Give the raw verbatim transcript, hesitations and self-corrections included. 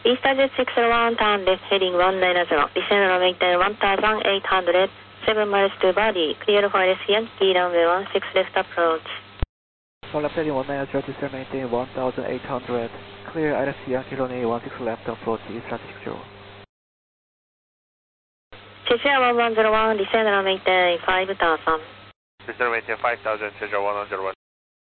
Eastern Jet six zero one, turn left heading one nine zero, descend and maintain one thousand eight hundred, seven miles to body, clear for L C Yankee runway one six left approach. So left heading one nine zero, descend maintain one thousand eight hundred, clear L C Yankee runway one six left approach, East traffic zero. Cheshire one one zero one, descend and maintain five thousand. Descend maintain five thousand, Cheshire one one zero one.